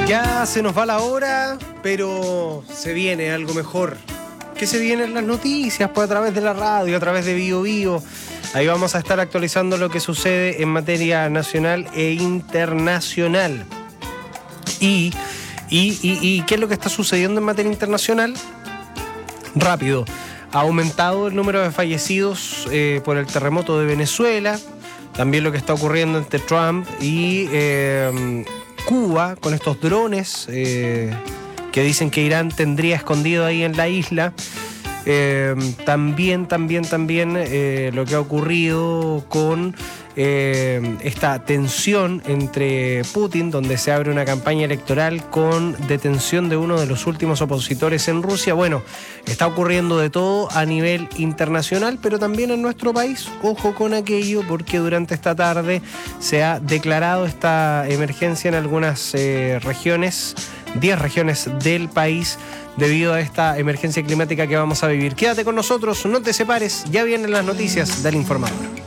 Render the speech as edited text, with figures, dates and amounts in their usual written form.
Ya se nos va la hora, pero se viene algo mejor. ¿Qué se viene en las noticias? Pues a través de la radio, a través de Bio Bio. Ahí vamos a estar actualizando lo que sucede en materia nacional e internacional. ¿Y qué es lo que está sucediendo en materia internacional? Rápido. Ha aumentado el número de fallecidos por el terremoto de Venezuela. También lo que está ocurriendo entre Trump y Cuba con estos drones que dicen que Irán tendría escondido ahí en la isla. También lo que ha ocurrido con esta tensión entre Putin, donde se abre una campaña electoral con detención de uno de los últimos opositores en Rusia. Bueno, está ocurriendo de todo a nivel internacional, pero también en nuestro país. Ojo con aquello, porque durante esta tarde se ha declarado esta emergencia en algunas regiones, 10 regiones del país, debido a esta emergencia climática que vamos a vivir. Quédate con nosotros, no te separes, ya vienen las noticias del Informador.